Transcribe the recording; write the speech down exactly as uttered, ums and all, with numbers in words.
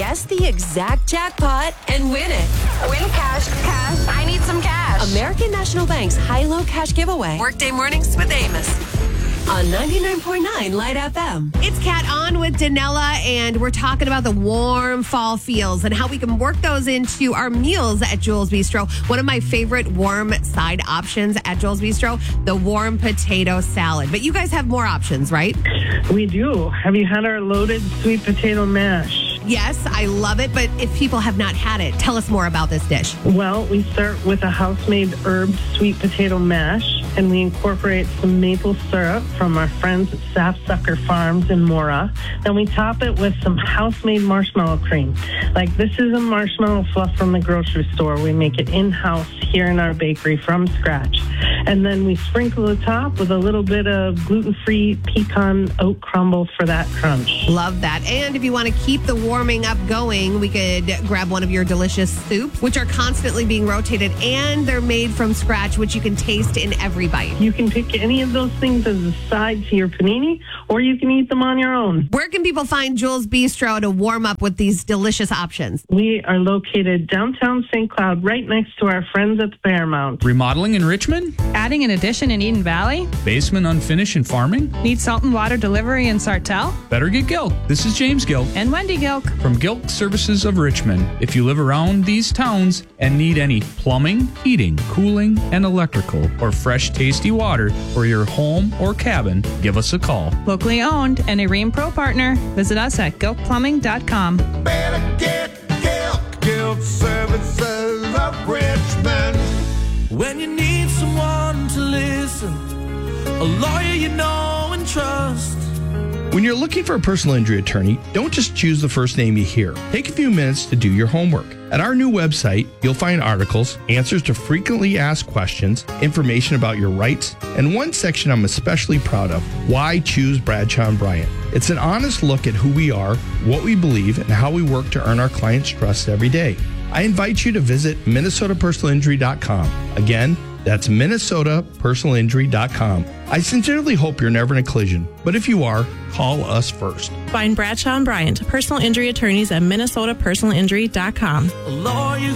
Guess the exact jackpot and win it. Win cash, cash. I need some cash. American National Bank's high-low cash giveaway. Workday mornings with Amos on ninety-nine point nine Light F M. It's Kat on with Danella, and we're talking about the warm fall feels and how we can work those into our meals at Joel's Bistro. One of my favorite warm side options at Joel's Bistro, the warm potato salad. But you guys have more options, right? We do. Have you had our loaded sweet potato mash? Yes, I love it. But if people have not had it, tell us more about this dish. Well, we start with a house-made herb sweet potato mash, and we incorporate some maple syrup from our friends at Sapsucker Farms in Mora. Then we top it with some house-made marshmallow cream. Like, this is a marshmallow fluff from the grocery store. We make it in-house here in our bakery from scratch. And then we sprinkle the top with a little bit of gluten-free pecan oat crumble for that crunch. Love that. And if you want to keep the warming up going, we could grab one of your delicious soups, which are constantly being rotated, and they're made from scratch, which you can taste in every bite. You can pick any of those things as a side to your panini, or you can eat them on your own. Where can people find Joel's Bistro to warm up with these delicious options? We are located downtown Saint Cloud, right next to our friends at the Paramount. Remodeling in Richmond? Adding an addition in Eden Valley? Basement unfinished in Farming? Need salt and water delivery in Sartell? Better get Gilk. This is James Gilk. And Wendy Gilk. From Gilk Services of Richmond. If you live around these towns and need any plumbing, heating, cooling, and electrical, or fresh, tasty water for your home or cabin, give us a call. Locally owned and a Ream Pro partner. Visit us at gilk plumbing dot com. Better get Gilk. Gilk Services of Richmond. When you need someone to listen, a lawyer you know and trust. When you're looking for a personal injury attorney, don't just choose the first name you hear. Take a few minutes to do your homework. At our new website, you'll find articles, answers to frequently asked questions, information about your rights, and one section I'm especially proud of, why choose Bradshaw and Bryant. It's an honest look at who we are, what we believe, and how we work to earn our clients' trust every day. I invite you to visit minnesota personal injury dot com. Again, that's minnesota personal injury dot com. I sincerely hope you're never in a collision, but if you are, call us first. Find Bradshaw and Bryant, personal injury attorneys at minnesota personal injury dot com. A lawyer